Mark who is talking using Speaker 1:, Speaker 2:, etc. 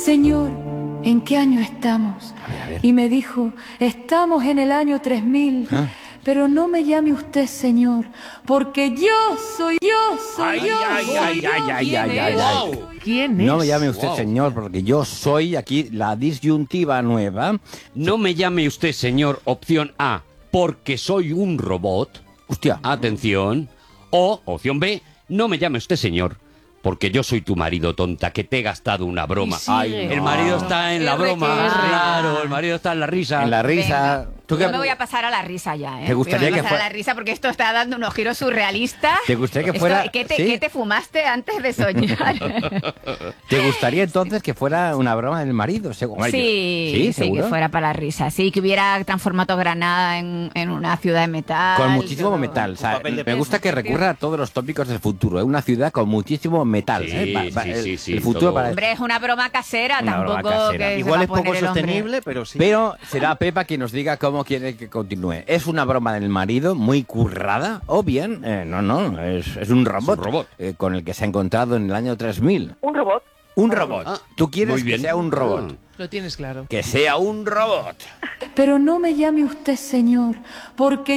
Speaker 1: Señor, ¿en qué año estamos?
Speaker 2: A ver.
Speaker 1: Y me dijo, estamos en el año 3000.
Speaker 2: ¿Ah?
Speaker 1: Pero no me llame usted señor, porque yo soy.
Speaker 3: ¿Quién es?
Speaker 2: No me llame usted
Speaker 4: Wow.
Speaker 2: señor, porque yo soy aquí la disyuntiva nueva.
Speaker 4: No me llame usted señor, opción A, porque soy un robot.
Speaker 2: Hostia.
Speaker 4: Atención. O, opción B, no me llame usted señor, porque yo soy tu marido, tonta, que te he gastado una broma.
Speaker 3: Y sigue.
Speaker 4: El marido está en la broma, claro, el marido está en la risa.
Speaker 2: En la risa.
Speaker 5: Venga.
Speaker 2: ¿Tú qué-
Speaker 5: Yo me voy a pasar a la risa ya, ¿eh?
Speaker 2: ¿Te gustaría
Speaker 5: Me voy a
Speaker 2: que
Speaker 5: pasar a
Speaker 2: fuera-
Speaker 5: la risa porque esto está dando unos giros surrealistas.
Speaker 2: ¿Te gustaría que fuera-
Speaker 5: ¿Qué
Speaker 2: sí?
Speaker 5: te fumaste antes de soñar?
Speaker 2: ¿Te gustaría entonces que fuera una broma del marido? Hombre,
Speaker 5: Sí,
Speaker 2: ¿seguro?
Speaker 5: que fuera para la risa. Sí, que hubiera transformado Granada en una ciudad de metal.
Speaker 2: Con muchísimo
Speaker 5: todo.
Speaker 2: metal. O sea,
Speaker 6: papel de
Speaker 2: me
Speaker 6: peso.
Speaker 2: gusta que recurra a todos los tópicos del futuro. Es una ciudad con muchísimo metal.
Speaker 4: Sí,
Speaker 2: ¿eh?
Speaker 4: sí,
Speaker 2: el futuro
Speaker 4: todo.
Speaker 2: para...
Speaker 5: Hombre, es una broma casera,
Speaker 2: Una broma
Speaker 5: tampoco
Speaker 2: casera.
Speaker 5: que se
Speaker 6: Igual
Speaker 5: va a
Speaker 6: es poco
Speaker 5: poner el hombre.
Speaker 6: sostenible, pero sí.
Speaker 2: Pero será Pepa quien nos diga cómo quiere que continúe. ¿Es una broma del marido muy currada? O bien, no, es un robot,
Speaker 4: Es un robot.
Speaker 2: Con el que se ha encontrado en el año 3000.
Speaker 7: Un robot.
Speaker 2: Un robot.
Speaker 4: Ah,
Speaker 2: ¿Tú quieres
Speaker 4: muy
Speaker 2: que
Speaker 4: bien.
Speaker 2: sea un robot?
Speaker 3: Lo tienes claro.
Speaker 2: Que sea un robot.
Speaker 1: Pero no me llame usted señor, porque